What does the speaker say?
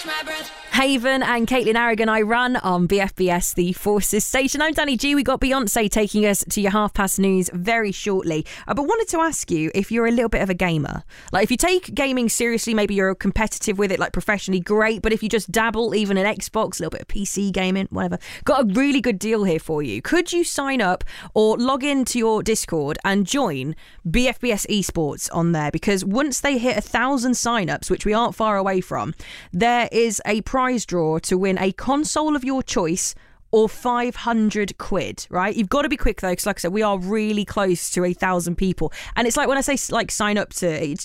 Haven and Caitlin Aragon, I run on BFBS, the Forces station. I'm Danny G. We got Beyonce taking us to your half-past news very shortly. But wanted to ask you if you're a little bit of a gamer. Like, if you take gaming seriously, maybe you're competitive with it, like professionally, great. But if you just dabble, even an Xbox, a little bit of PC gaming, whatever, got a really good deal here for you. Could you sign up or log into your Discord and join BFBS Esports on there? Because once they hit 1,000 sign-ups, which we aren't far away from, there is a prize draw to win a console of your choice or 500 quid, right? You've got to be quick though, because like I said, we are really close to 1,000 people. And it's like when I say like sign up to, it's